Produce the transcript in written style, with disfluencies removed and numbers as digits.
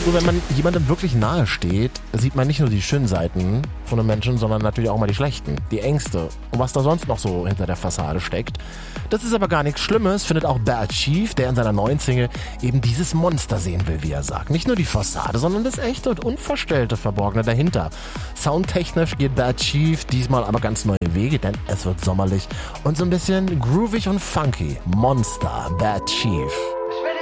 So, wenn man jemandem wirklich nahe steht, sieht man nicht nur die schönen Seiten von einem Menschen, sondern natürlich auch mal die schlechten, die Ängste und was da sonst noch so hinter der Fassade steckt. Das ist aber gar nichts Schlimmes, findet auch Bad Chief, der in seiner neuen Single eben dieses Monster sehen will, wie er sagt. Nicht nur die Fassade, sondern das echte und unverstellte Verborgene dahinter. Soundtechnisch geht Bad Chief diesmal aber ganz neue Wege, denn es wird sommerlich und so ein bisschen groovig und funky. Monster, Bad Chief.